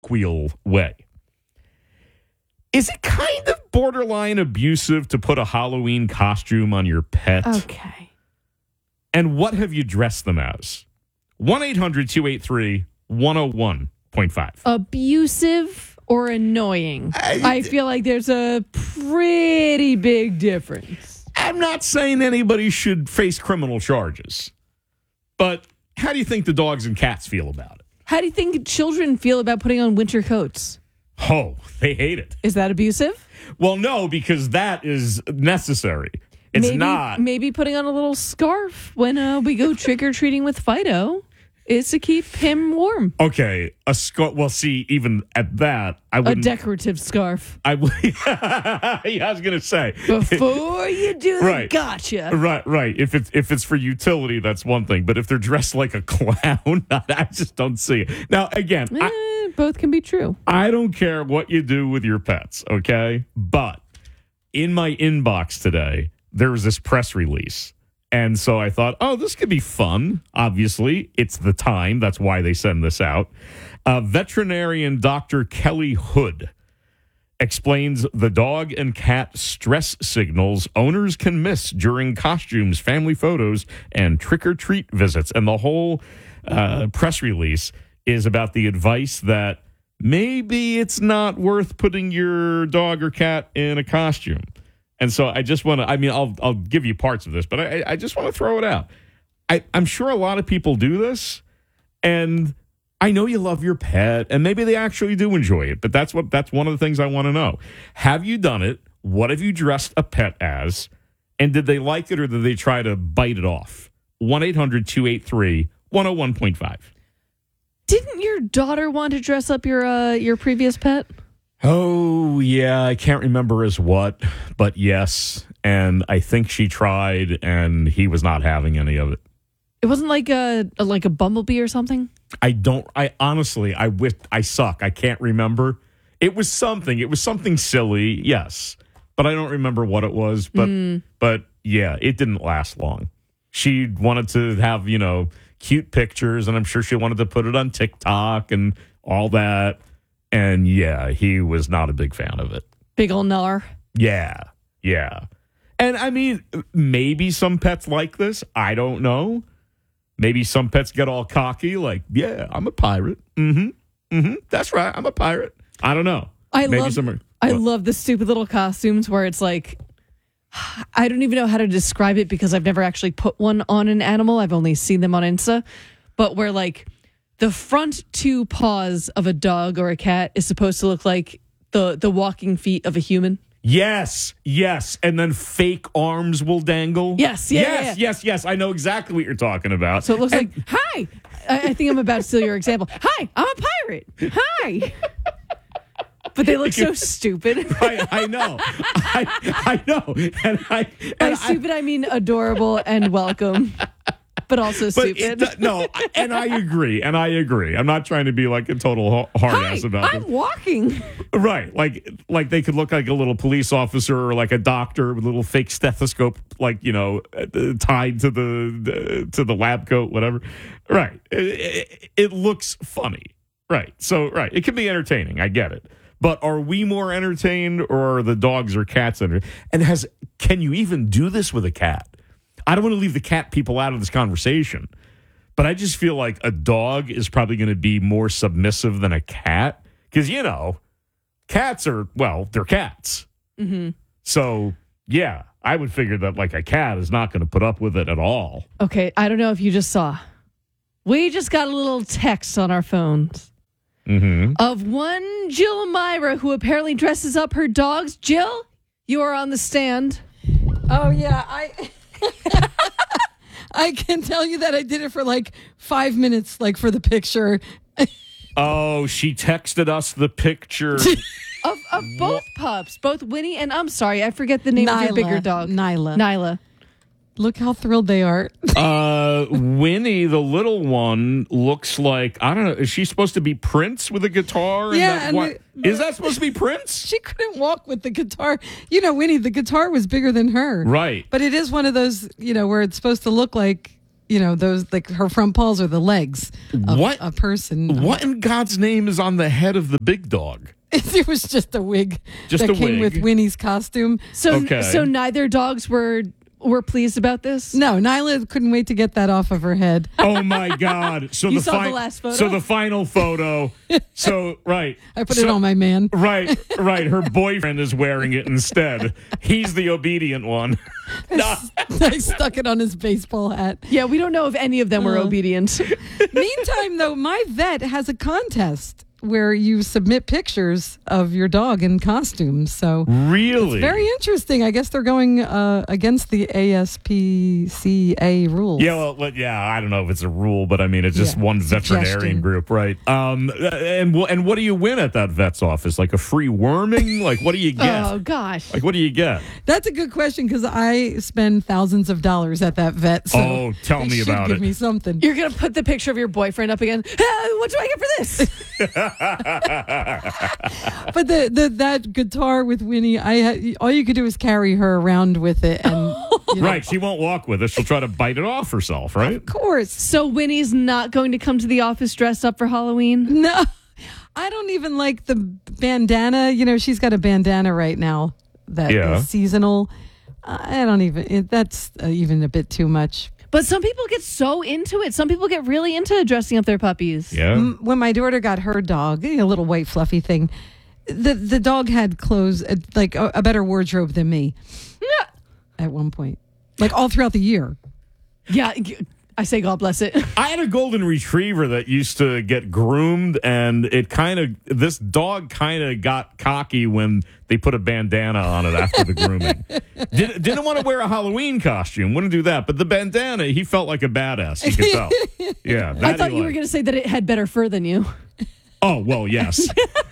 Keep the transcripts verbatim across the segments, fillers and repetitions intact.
colloquial way. Is it kind of borderline abusive to put a Halloween costume on your pet? Okay. And what have you dressed them as? one eight hundred two eight three one oh one point five. Abusive or annoying? I, I feel like there's a pretty big difference. I'm not saying anybody should face criminal charges, but how do you think the dogs and cats feel about it? How do you think children feel about putting on winter coats? Oh, they hate it. Is that abusive? Well, no, because that is necessary. It's maybe, not. Maybe putting on a little scarf when uh, we go trick-or-treating with Fido is to keep him warm. Okay, a scarf. Well, see, even at that, I A wouldn't. decorative scarf. I, w- yeah, I was going to say. Before you do the Right. gotcha. Right, right. If it's if it's for utility, that's one thing. But if they're dressed like a clown, I just don't see it. Now, again, Eh, I, both can be true. I don't care what you do with your pets, okay? But in my inbox today, there was this press release. And so I thought, oh, this could be fun. Obviously, it's the time. That's why they send this out. Uh, veterinarian Doctor Kelly Hood explains the dog and cat stress signals owners can miss during costumes, family photos, and trick-or-treat visits. And the whole uh, press release is about the advice that maybe it's not worth putting your dog or cat in a costume. And so I just want to, I mean, I'll I'll give you parts of this, but I, I just want to throw it out. I, I'm sure a lot of people do this, and I know you love your pet, and maybe they actually do enjoy it, but that's what that's one of the things I want to know. Have you done it? What have you dressed a pet as? And did they like it, or did they try to bite it off? one eight hundred two eight three one oh one point five. Didn't your daughter want to dress up your uh, your previous pet? Oh, yeah, I can't remember as what, but yes. And I think she tried, and he was not having any of it. It wasn't like a, a like a bumblebee or something? I don't, I honestly, I wish, I suck. I can't remember. It was something. It was something silly, yes. But I don't remember what it was. But, mm. but yeah, it didn't last long. She wanted to have, you know, cute pictures, and I'm sure she wanted to put it on TikTok and all that. And yeah, he was not a big fan of it. Big ol' gnar. Yeah, yeah. And I mean, maybe some pets like this. I don't know. Maybe some pets get all cocky, like, yeah, I'm a pirate. Mm-hmm. Mm-hmm. That's right. I'm a pirate. I don't know. I maybe love some are, I love the stupid little costumes where it's like, I don't even know how to describe it because I've never actually put one on an animal. I've only seen them on Insta. But where like the front two paws of a dog or a cat is supposed to look like the, the walking feet of a human. Yes, yes. And then fake arms will dangle. Yes, yeah, yes, yeah, yeah. yes, yes. I know exactly what you're talking about. So it looks and, like, hi. I, I think I'm about to steal your example. Hi, I'm a pirate. Hi. But they look so stupid. I, I know. I, I know. And I, and By stupid, I, I mean adorable and welcome. But also but stupid. It, no, and I agree. And I agree. I'm not trying to be like a total hard Hi, ass about I'm this. walking. Right. Like like they could look like a little police officer or like a doctor with a little fake stethoscope, like, you know, tied to the to the lab coat, whatever. Right. It, it, it looks funny. Right. So, right. It can be entertaining. I get it. But are we more entertained, or are the dogs or cats entertained? And has can you even do this with a cat? I don't want to leave the cat people out of this conversation, but I just feel like a dog is probably going to be more submissive than a cat because, you know, cats are, well, they're cats. Mm-hmm. So, yeah, I would figure that like a cat is not going to put up with it at all. Okay, I don't know if you just saw. We just got a little text on our phones mm-hmm. of one Jill Myra who apparently dresses up her dogs. Jill, you are on the stand. Oh, yeah, I... I can tell you that I did it for like five minutes, like for the picture. Oh, she texted us the picture. of, of both pups, both Winnie and, I'm sorry, I forget the name Nyla, of your bigger dog. Nyla. Nyla. Look how thrilled they are. uh, Winnie, the little one, looks like, I don't know, is she supposed to be Prince with a guitar? Yeah. And that, and what, the, is that supposed to be Prince? She couldn't walk with the guitar. You know, Winnie, the guitar was bigger than her. Right. But it is one of those, you know, where it's supposed to look like you know, those like her front paws are the legs of What? a person. What in God's name is on the head of the big dog? It was just a wig Just that a came wig. with Winnie's costume. So, Okay. so neither dogs were were pleased about this. No, Nyla couldn't wait to get that off of her head. Oh my God! So You the saw the last photo? So the final photo. So right. I put so, it on my man. Right, right. Her boyfriend is wearing it instead. He's the obedient one. No. I stuck it on his baseball hat. Yeah, we don't know if any of them were Uh. obedient. Meantime, though, my vet has a contest where you submit pictures of your dog in costumes. So Really? very interesting. I guess they're going uh, against the A S P C A rules. Yeah, well, well, yeah. I don't know if it's a rule, but I mean, it's just Yeah, one suggestion. veterinarian group, right? Um, and wh- and what do you win at that vet's office? Like a free worming? Like what do you get? Oh gosh. Like what do you get? That's a good question because I spend thousands of dollars at that vet. So Oh, tell they me should about give it. me something. You're gonna put the picture of your boyfriend up again. Ah, what do I get for this? But the, the that guitar with Winnie, I had, all you could do is carry her around with it, and you know, Right, she won't walk with us. She'll try to bite it off herself, right? of course. So Winnie's not going to come to the office dressed up for Halloween. No, I don't even like the bandana. You know, she's got a bandana right now that Yeah. is seasonal. I don't even. It, that's uh, even a bit too much. But some people get so into it. Some people get really into dressing up their puppies. Yeah. M- When my daughter got her dog, a little white fluffy thing, the the dog had clothes uh, like a, a better wardrobe than me. At one point, like all throughout the year. Yeah, I say God bless it. I had a golden retriever that used to get groomed, and it kind of, this dog kind of got cocky when they put a bandana on it after the grooming. Did, didn't want to wear a Halloween costume, wouldn't do that, but the bandana, he felt like a badass, you could tell. Yeah, I that thought he you were liked. going to say that it had better fur than you. Oh, well, yes.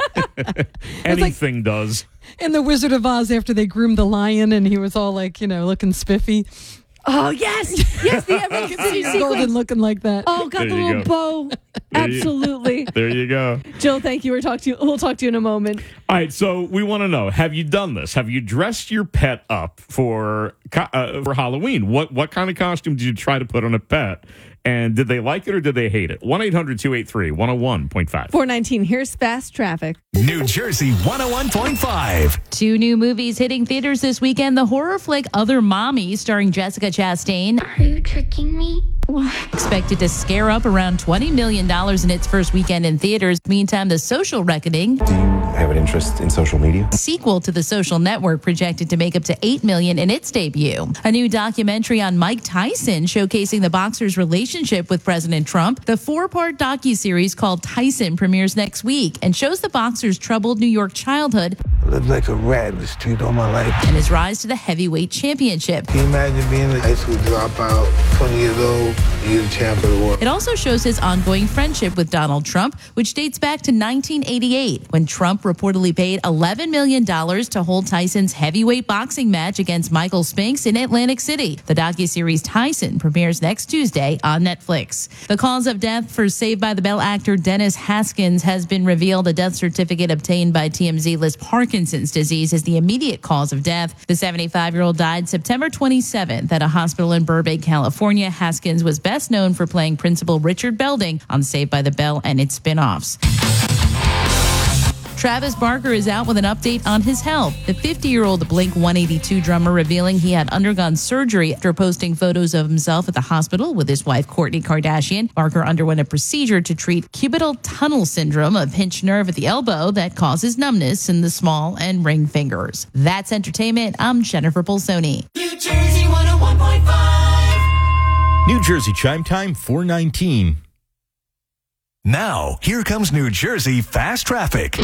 Anything does. In the Wizard of Oz, after they groomed the lion, and he was all like, you know, looking spiffy. Oh, yes. Yes, the Emerald City Golden sequence. looking like that. Oh, got There the you little go. bow. There you- Absolutely. There you go. Jill, thank you. We'll talk to you. We'll talk to you in a moment. All right, so we want to know: have you done this? Have you dressed your pet up for co- uh, for Halloween? What what kind of costume did you try to put on a pet? And did they like it or did they hate it? one eight hundred two eight three one oh one point five. four nineteen. Here's fast traffic. New Jersey one oh one point five. Two new movies hitting theaters this weekend. The horror flick Other Mommy, starring Jessica Chastain, Are you tricking me? What? expected to scare up around twenty million dollars in its first weekend in theaters. Meantime, The Social Reckoning, Do you have an interest in social media? sequel to The Social Network, projected to make up to eight million dollars in its debut. A new documentary on Mike Tyson showcasing the boxer's relationship with President Trump. The four-part docuseries called Tyson premieres next week and shows the boxer's troubled New York childhood I lived like a rat in the street all my life. and his rise to the heavyweight championship. Can you imagine being a high school dropout, twenty years old, and you're the champ of the world? It also shows his ongoing friendship with Donald Trump, which dates back to nineteen eighty-eight, when Trump reportedly paid eleven million dollars to hold Tyson's heavyweight boxing match against Michael Spinks in Atlantic City. The docuseries Tyson premieres next Tuesday on Netflix. The cause of death for Saved by the Bell actor Dennis Haskins has been revealed. A death certificate obtained by T M Z lists Parkinson's disease as the immediate cause of death. The seventy-five-year-old died September twenty-seventh at a hospital in Burbank, California. Haskins was best known for playing Principal Richard Belding on Saved by the Bell and its spin-offs. Travis Barker is out with an update on his health. The fifty-year-old Blink one eighty-two drummer revealing he had undergone surgery after posting photos of himself at the hospital with his wife, Kourtney Kardashian. Barker underwent a procedure to treat cubital tunnel syndrome, a pinched nerve at the elbow that causes numbness in the small and ring fingers. That's entertainment. I'm Jennifer Bolsoni. New Jersey one oh one point five. New Jersey Chime Time four nineteen. Now, here comes New Jersey Fast Traffic.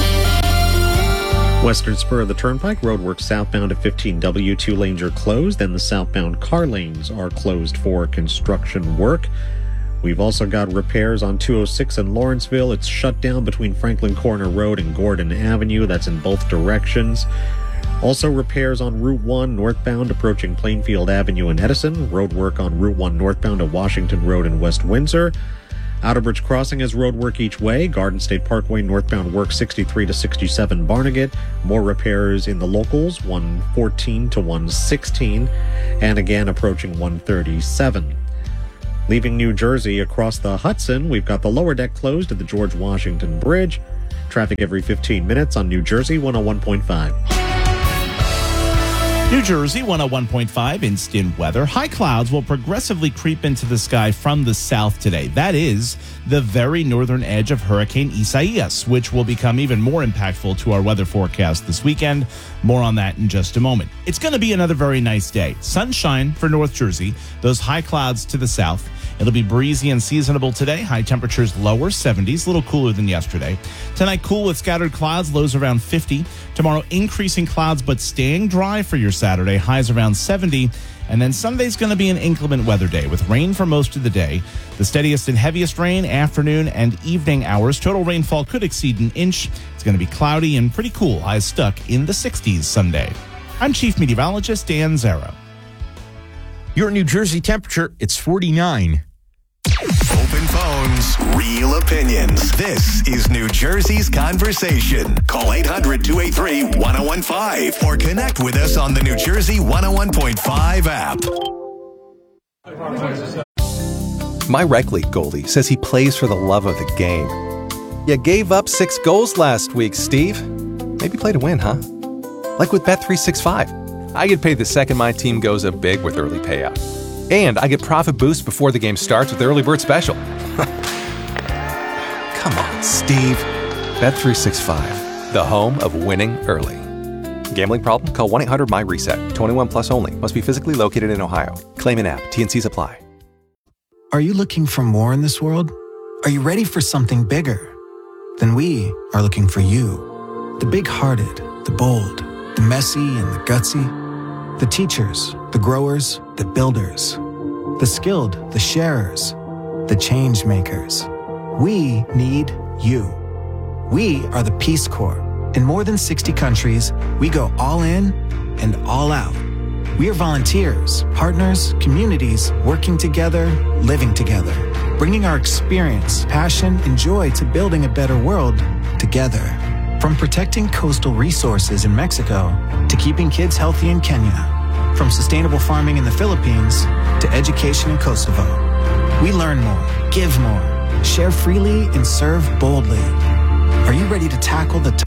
Western spur of the Turnpike, roadwork southbound at fifteen W, two lanes are closed, and the southbound car lanes are closed for construction work. We've also got repairs on two oh six in Lawrenceville. It's shut down between Franklin Corner Road and Gordon Avenue. That's in both directions. Also repairs on Route one northbound approaching Plainfield Avenue in Edison. Roadwork on Route one northbound at Washington Road in West Windsor. Outerbridge Crossing has road work each way. Garden State Parkway northbound work sixty-three to sixty-seven Barnegat. More repairs in the locals, one fourteen to one sixteen. And again approaching one thirty-seven. Leaving New Jersey across the Hudson, we've got the lower deck closed at the George Washington Bridge. Traffic every fifteen minutes on New Jersey one oh one point five. New Jersey one oh one point five instant weather. High clouds will progressively creep into the sky from the south today. That is the very northern edge of Hurricane Isaias, which will become even more impactful to our weather forecast this weekend. More on that in just a moment. It's going to be another very nice day. Sunshine for North Jersey, those high clouds to the south. It'll be breezy and seasonable today. High temperatures lower seventies, a little cooler than yesterday. Tonight, cool with scattered clouds, lows around fifty. Tomorrow, increasing clouds, but staying dry for your Saturday, highs around seventy. And then Sunday's going to be an inclement weather day with rain for most of the day. The steadiest and heaviest rain, afternoon and evening hours. Total rainfall could exceed an inch. It's going to be cloudy and pretty cool. Highs stuck in the sixties Sunday. I'm Chief Meteorologist Dan Zero. Your New Jersey temperature, it's forty-nine. Open phones, real opinions. This is New Jersey's Conversation. Call eight hundred, two eight three, one oh one five or connect with us on the New Jersey one oh one point five app. My rec league goalie says he plays for the love of the game. You gave up six goals last week, Steve. Maybe play to win, huh? Like with Bet three sixty-five. I get paid the second my team goes up big with early payout. And I get profit boost before the game starts with the early bird special. Come on, Steve. Bet three sixty-five, the home of winning early. Gambling problem? Call one eight hundred my reset. twenty-one plus only. Must be physically located in Ohio. Claim an app. T N Cs apply. Are you looking for more in this world? Are you ready for something bigger? Then we are looking for you. The big-hearted, the bold, the messy and the gutsy. The teachers, the growers, the builders, the skilled, the sharers, the change makers. We need you. We are the Peace Corps. In more than sixty countries, we go all in and all out. We are volunteers, partners, communities, working together, living together, bringing our experience, passion, and joy to building a better world together. From protecting coastal resources in Mexico to keeping kids healthy in Kenya. From sustainable farming in the Philippines to education in Kosovo. We learn more, give more, share freely, and serve boldly. Are you ready to tackle the